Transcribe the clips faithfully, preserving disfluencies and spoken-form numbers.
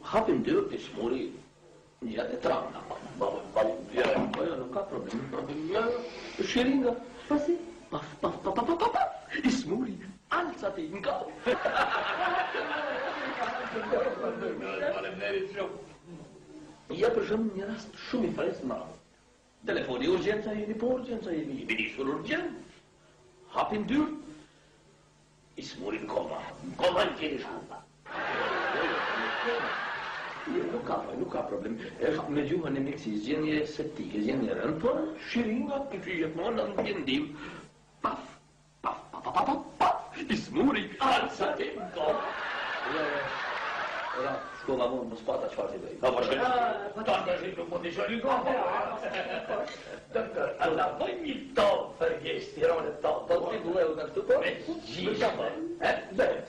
Hapim de ori smuri. Ja te travna. Băi, nu ca problemă. Șeringa. Păi? Paf, paf, paf, paf, paf, paf. Ismuri, alța-te în cap. Ja držam rast šumi fresna. Telefon je urgenca ili po urgenca ili ministru urgent. Hapim dur. Ismurin coma. Coma în tine șumpa. Nu ca, nu ca problem. Mediu ne mexizien e septic, zien e rântor și ringa pe e mona în gândim. Paf, paf, paf, paf, paf, paf. Ismuri, alța-te în coma. Era școala mă în spate foarte bine. Da, vă știu. Toată ziua poate și-o ligo. Doctor, alla voi mi to perché tirone to. Tot timpul eu dar tu tot? Sì, sì. Bene.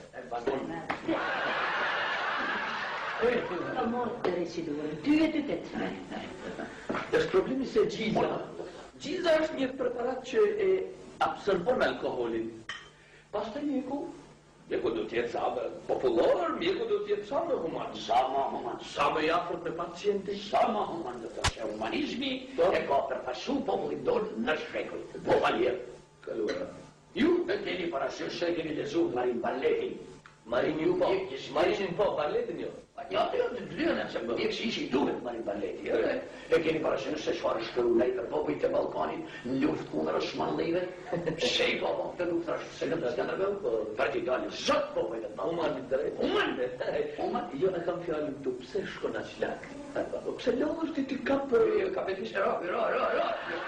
La morte residua. Tu e tu te. Deci problemi se Giza. Giza e preparat ce e absorbon alkoholin. Asta e cu je kod utjecava popular, je kod utjecava human. Sama human. Sama jafra pre pacijente. Sama human, da se humanizmi, eko per pasu pomlidor naš rekli. Povalier. Kalura. Ju, teni para se segni de zum marin balleti. Marin ju po. Marin po balletin jo. Ja, ja, de dlönen som ik zie zie doen met marin balleti. Ik ken para se se svara skruleiter på på Balkanin. Luft kommer att smalla i det. Se på vad det luktar. Se det ska det väl på. Vertikal zat på med det. Human det. Human det. Human jo na kam fjalën tu pse shkon aq lak. Pse lodhesh ti ti kap kapetis ra ra ra ra.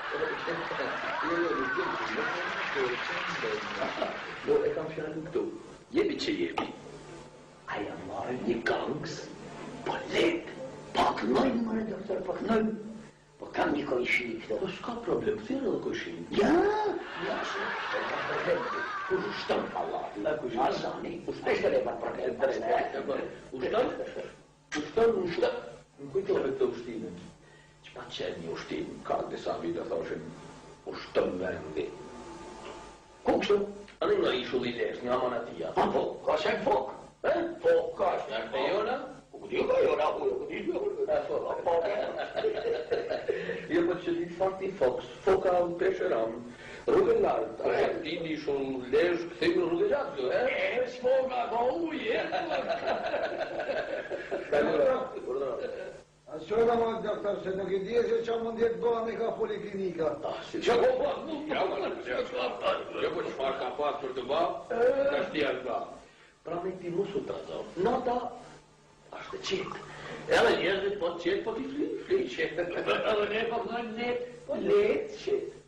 Jo e kam fjalën tu. Jebi që jebi. Aja marrë një gangs, po let, pak nëjnë, mërë, doktor, pak nëjnë. Po kam një kojshini këto. Po s'ka problem, këtire dhe kojshini. Ja, ja, shumë, e kam përhemti. Kur ushtëm, Allah, la kojshini. Azani, ushtëm, e par përhemti. Ushtëm? Ushtëm, ushtëm. Në kujtove këtë ushtime. Që pa qenë një ushtim, ka disa vite thoshin, ushtëm vendi. Ku kështu? Anë nga ishulli lesh, nga manatia. A, po, ka shek fok. Eh? Po, ka shek fok. E jona? Ku di ka jona, ku jo, ku di jo. E, fok. Po, jo, po që ditë fakti foks, foka u pesheram, rrugën lartë, a shek dini ishull lesh, këthejmë rrugën gjatë, eh? E, s'foka, ka uje. Ascolta mă, doctor, să ne gândieze ce am îndiept doamne ca policlinica. Ce ko pas, nu? Ja, mă, eu po çfarë ka pas për të bërë, ka shtjer ka. Pra me ti mos u trazau. Nata është qetë. Edhe njerëzit po qetë, po ti fli, fli qetë. Edhe ne po thënë ne, Po letë qetë.